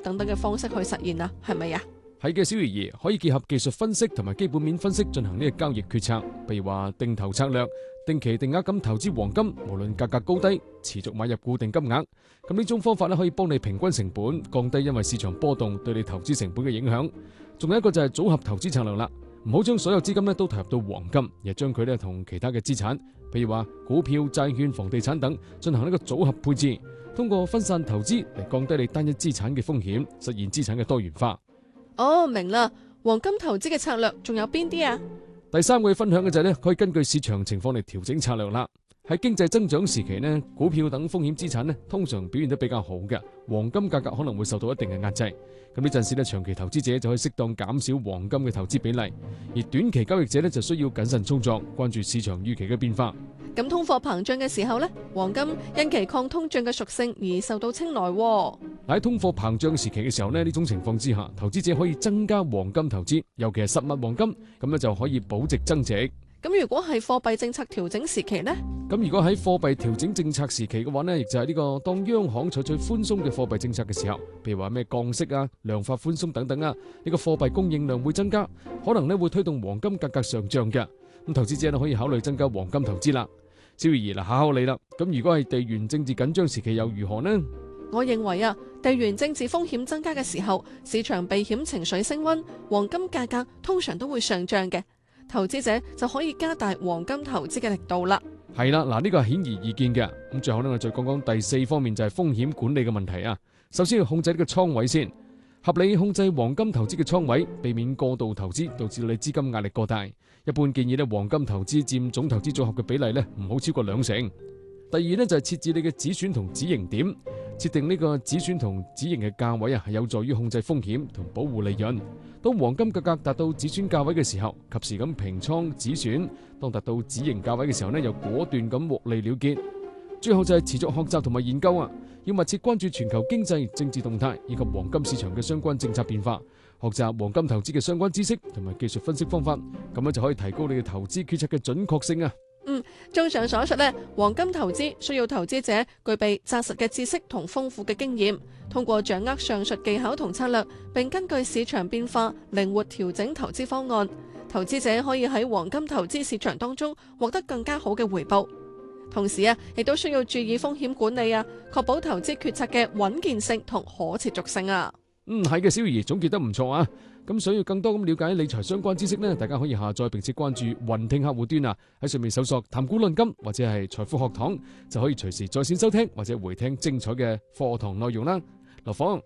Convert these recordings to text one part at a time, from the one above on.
等等嘅方式去實現啊，係咪啊？ 係嘅，小魚兒可以結合技術分析同埋基本面分析進行呢個交易決策，譬如話定投策略、定期定額咁投資黃金，無論價格高低，持續買入固定金額。咁呢種方法咧可以幫你平均成本，降低因為市場波動對你投資成本嘅影響。仲有一個就係組合投資策略啦，唔好將所有資金咧都投入到黃金，而係將佢咧同其他嘅資產，譬如話股票、債券、房地產等進行呢個組合配置，通過分散投資嚟降低你單一資產嘅風險，實現資產嘅多元化。 哦，明啦，黃金投資嘅策略仲有邊啲啊？ 第三個要分享嘅就係咧，可以根據市場情況嚟調整策略啦。喺經濟增長時期呢，股票等風險資產呢通常表現得比較好嘅，黃金價格可能會受到一定嘅壓制。咁呢陣時呢，長期投資者就可以適當減少黃金嘅投資比例，而短期交易者呢就需要謹慎操作，關注市場預期嘅變化。 咁通貨膨脹嘅時候呢，黃金因其抗通脹嘅屬性而受到青睞。 喺通貨膨脹時期嘅時候呢，呢種情況之下，投資者可以增加黃金投資，尤其係實物黃金，咁咧就可以保值增值。 咁如果係貨幣政策調整時期呢？ 咁如果喺貨幣調整政策時期嘅話呢，亦就係呢個當央行採取寬鬆嘅貨幣政策嘅時候，譬如話咩降息啊、量化寬鬆等等啊，呢個貨幣供應量會增加，可能呢會推動黃金價格上漲嘅。咁投資者呢可以考慮增加黃金投資啦。小魚兒嗱，考你啦。咁如果係地緣政治緊張時期又如何呢？ 我認為啊，地緣政治風險增加嘅時候，市場避險情緒升溫，黃金價格通常都會上漲嘅。投資者就可以加大黃金投資嘅力度啦。 係啦，嗱，呢個係顯而易見嘅。咁最後呢，我再講講第四方面，就係風險管理嘅問題啊。首先要控制呢個倉位先，合理控制黃金投資嘅倉位，避免過度投資導致你資金壓力過大。一般建議咧，黃金投資佔總投資組合嘅比例咧唔好超過2成。第二呢，就係設置你嘅止損同止盈點，設定呢個止損同止盈嘅價位啊，係有助於控制風險同保護利潤。當黃金價格達到止損價位嘅時候，及時咁平倉止損；當達到止盈價位嘅時候呢，又果斷咁獲利了結。最後就係持續學習同埋研究啊，要密切關注全球經濟、政治動態以及黃金市場嘅相關政策變化，學習黃金投資嘅相關知識同埋技術分析方法，咁樣就可以提高你嘅投資決策嘅準確性啊。 綜上所述呢，黃金投資需要投資者具備紮實嘅知識同豐富嘅經驗，通過掌握上述技巧同策略，並根據市場變化靈活調整投資方案，投資者可以喺黃金投資市場當中獲得更加好嘅回報。同時啊，亦都需要注意風險管理啊，確保投資決策嘅穩健性同可持續性啊。 係嘅，小魚兒總結得唔錯啊。咁想要更多咁了解理財相關知識呢，大家可以下載並且關注雲聽客戶端啊，喺上面搜索談股論金或者係財富學堂，就可以隨時在線收聽或者回聽精彩嘅課堂內容啦。劉芳，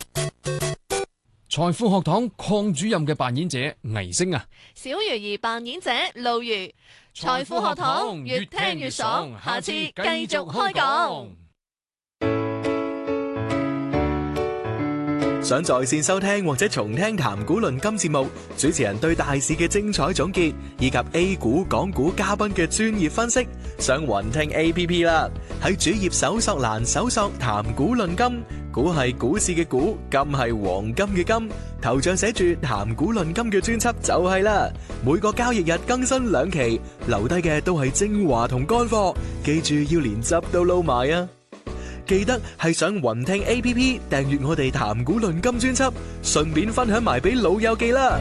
財富學堂鄺主任嘅扮演者倪星啊， 小魚兒扮演者路如，財富學堂越聽越爽，下次繼續開講。 想在線收聽或者重聽談股論金節目，主持人對大市嘅精彩總結，以及 A 股、港股嘉賓嘅專業分析，上雲聽 APP 啦。喺主頁搜索欄搜索談股論金，股係股市嘅股，金係黃金嘅金，頭像寫住談股論金嘅專輯就係啦。每個交易日更新2期，留低嘅都係精華同乾貨，記住要連汁都撈埋啊！記得係上雲聽 APP 訂閱我哋談股論金專輯，順便分享埋俾老友記啦。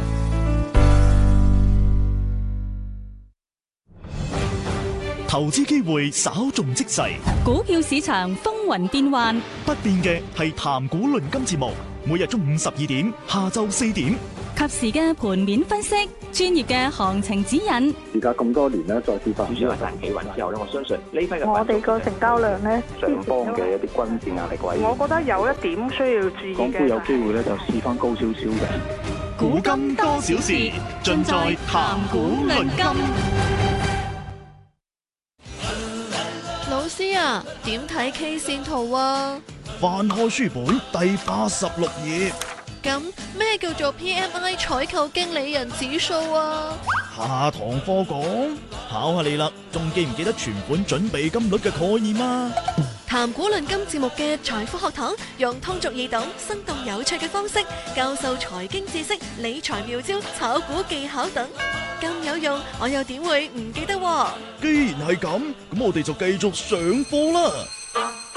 投資機會稍縱即逝， 股票市場風雲變幻， 不變嘅係談股論金節目，每日中午12點，下晝4點， 及時嘅盤面分析，專業嘅行情指引。 而家咁多年咧，再次發主要係大企穩之後咧，我相信呢批嘅我哋個成交量咧， 上方嘅一啲均線壓力位， 我覺得有一點需要注意嘅。 港股有機會咧就試翻高少少嘅。 古今多少事，盡在談股論金。 老師啊，點睇 K 線圖啊？ 翻開書本第86頁。 咁咩叫做 PMI 採購經理人指數啊？ 下堂課講，考下你啦，仲記唔記得存款準備金率嘅概念啊？ 談股論金節目嘅財富學堂，用通俗易懂、生動有趣嘅方式教授財經知識、理財妙招、炒股技巧等，咁有用，我又點會唔記得喎？ 既然係咁，我哋就繼續上課啦。